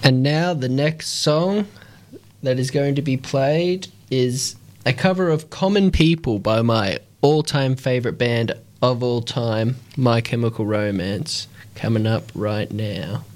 And now the next song that is going to be played is a cover of Common People by my all-time favourite band of all time, My Chemical Romance, coming up right now.